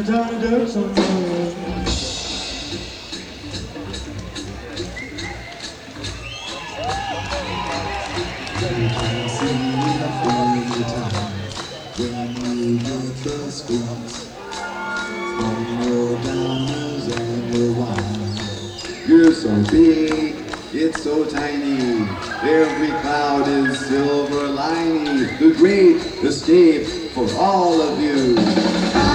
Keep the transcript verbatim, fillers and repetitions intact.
tiny dirt somewhere. You can see the funny times when you get the spoons from your diamonds and your wine. You're so big, it's so tiny. Every cloud is silver lining. The great escape for all of you.